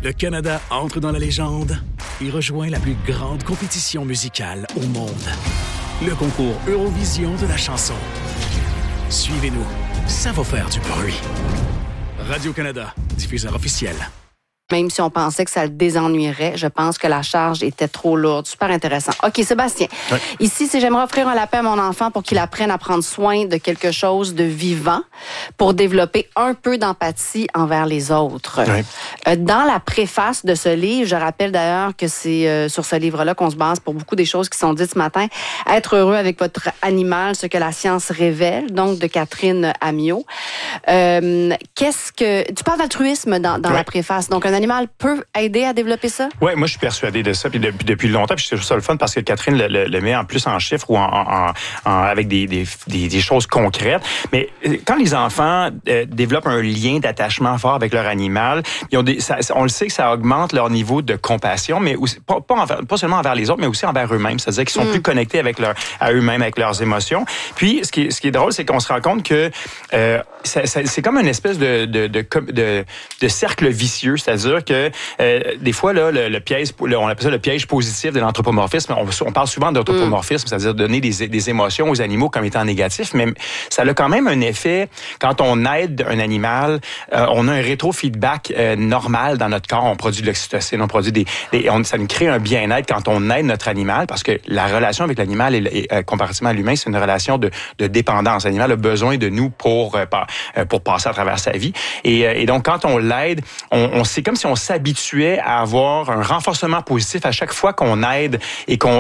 Le Canada entre dans la légende et rejoint la plus grande compétition musicale au monde. Le concours Eurovision de la chanson. Suivez-nous, ça va faire du bruit. Radio-Canada, diffuseur officiel. Même si on pensait que ça le désennuierait, je pense que la charge était trop lourde. Super intéressant. OK, Sébastien. Oui. Ici, si j'aimerais offrir un lapin à mon enfant pour qu'il apprenne à prendre soin de quelque chose de vivant, pour développer un peu d'empathie envers les autres. Oui. Dans la préface de ce livre, je rappelle d'ailleurs que c'est sur ce livre-là qu'on se base pour beaucoup des choses qui sont dites ce matin. Être heureux avec votre animal, ce que la science révèle, donc de Catherine Amiot. Qu'est-ce que... Tu parles d'altruisme dans la préface. Donc, un animal peut aider à développer ça? Oui, moi, je suis persuadé de ça depuis longtemps. Puis je trouve ça le fun parce que Catherine le met en plus en chiffres ou avec des choses concrètes. Mais quand les enfants développent un lien d'attachement fort avec leur animal, on le sait que ça augmente leur niveau de compassion, mais aussi, pas seulement envers les autres, mais aussi envers eux-mêmes. C'est-à-dire qu'ils sont plus connectés à eux-mêmes, avec leurs émotions. Puis, ce qui est drôle, c'est qu'on se rend compte que c'est comme une espèce de cercle vicieux. C'est-à-dire que des fois, là, le piège, on appelle ça le piège positif de l'anthropomorphisme. On parle souvent d'anthropomorphisme, c'est-à-dire donner des émotions aux animaux comme étant négatifs, mais ça a quand même un effet. Quand on aide un animal, on a un rétro-feedback normal dans notre corps. On produit de l'oxytocine, on produit ça nous crée un bien-être quand on aide notre animal, parce que la relation avec l'animal, comparativement à l'humain, c'est une relation de dépendance. L'animal a besoin de nous pour passer à travers sa vie. Et donc, quand on l'aide, c'est comme si on s'habituait à avoir un renforcement positif à chaque fois qu'on aide et qu'on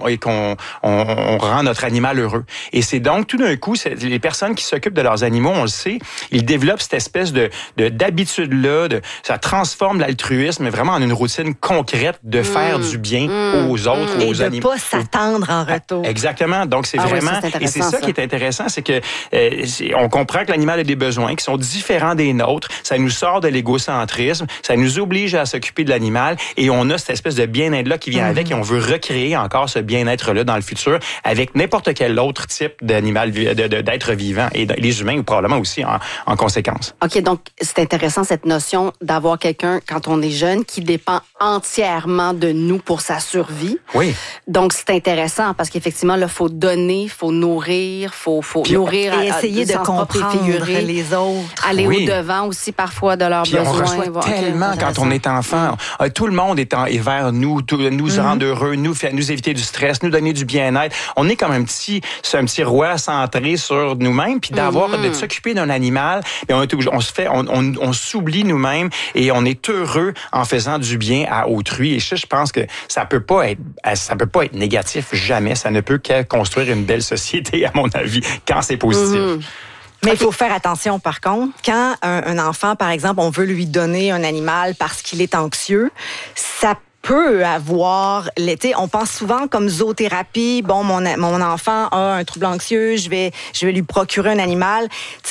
rend notre animal heureux. Et c'est donc, tout d'un coup, les personnes qui s'occupent de leurs animaux, on le sait, ils développent cette espèce d'habitude-là, ça transforme l'altruisme vraiment en une routine concrète de faire du bien aux autres, aux animaux. Et de pas s'attendre en retour. Exactement. Donc, c'est vraiment... Oui, et c'est ça qui est intéressant, c'est que on comprend que l'animal a des besoins qui sont différents des nôtres. Ça nous sort de l'égocentrisme. Ça nous oblige à s'occuper de l'animal et on a cette espèce de bien-être-là qui vient avec et on veut recréer encore ce bien-être-là dans le futur avec n'importe quel autre type d'animal, d'être vivant et les humains probablement aussi en conséquence. OK, donc c'est intéressant cette notion d'avoir quelqu'un, quand on est jeune, qui dépend entièrement de nous pour sa survie. Oui. Donc c'est intéressant parce qu'effectivement, là, il faut donner, il faut nourrir, faut nourrir et essayer de comprendre les autres. Aller au-devant aussi parfois de leurs besoins. On reçoit tellement quand on est enfant. Tout le monde est vers nous, nous rendre heureux, nous éviter du stress, nous donner du bien-être. On est comme un petit roi centré sur nous-mêmes, puis de s'occuper d'un animal, et on s'oublie nous-mêmes et on est heureux en faisant du bien à autrui. Et je pense que ça peut pas être négatif jamais. Ça ne peut que construire une belle société, à mon avis, quand c'est positif. Mais il faut faire attention, par contre. Quand un enfant, par exemple, on veut lui donner un animal parce qu'il est anxieux, ça peut avoir, on pense souvent comme zoothérapie. Bon, mon enfant a un trouble anxieux, je vais lui procurer un animal.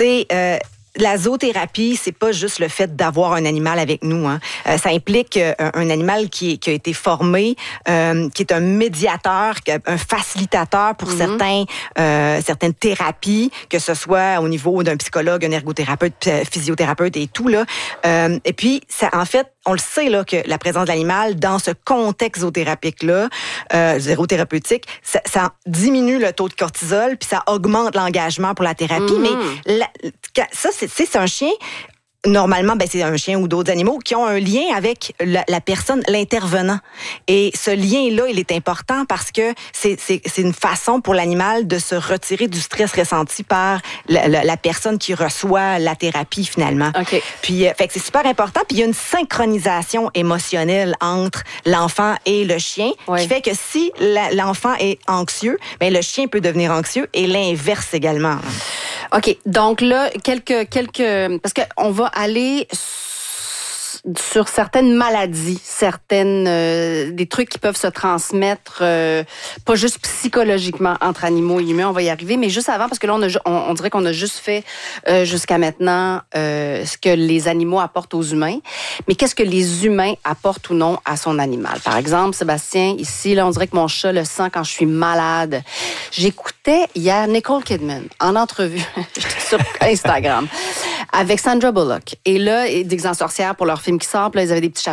La zoothérapie, c'est pas juste le fait d'avoir un animal avec nous. Hein. Ça implique un animal qui a été formé, qui est un médiateur, un facilitateur pour certaines thérapies, que ce soit au niveau d'un psychologue, un ergothérapeute, physiothérapeute et tout là. Et puis, ça, en fait, on le sait là que la présence de l'animal dans ce contexte zoothérapeutique-là, zérothérapeutique, ça diminue le taux de cortisol, puis ça augmente l'engagement pour la thérapie. Mais ça, c'est un chien. Normalement, c'est un chien ou d'autres animaux qui ont un lien avec la personne, l'intervenant. Et ce lien-là, il est important parce que c'est une façon pour l'animal de se retirer du stress ressenti par la personne qui reçoit la thérapie, finalement. Okay. Puis, fait que c'est super important. Puis, il y a une synchronisation émotionnelle entre l'enfant et le chien qui fait que si l'enfant est anxieux, le chien peut devenir anxieux et l'inverse également. OK. Donc là, quelques parce qu'on va aller sur certaines maladies, des trucs qui peuvent se transmettre, pas juste psychologiquement entre animaux et humains, on va y arriver, mais juste avant, parce que là, on dirait qu'on a juste fait jusqu'à maintenant ce que les animaux apportent aux humains, mais qu'est-ce que les humains apportent ou non à son animal? Par exemple, Sébastien, ici, là, on dirait que mon chat le sent quand je suis malade. J'écoutais hier Nicole Kidman en entrevue sur Instagram avec Sandra Bullock. Et là, des en sorcières pour leur film qui sort, puis là, ils avaient des petits